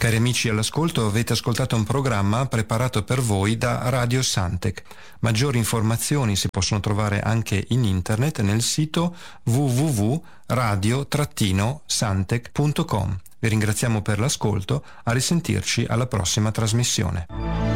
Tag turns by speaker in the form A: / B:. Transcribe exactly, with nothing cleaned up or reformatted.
A: Cari amici all'ascolto, avete ascoltato un programma preparato per voi da Radio Santec. Maggiori informazioni si possono trovare anche in internet nel sito w w w punto radio santec punto com. Vi ringraziamo per l'ascolto, a risentirci alla prossima trasmissione.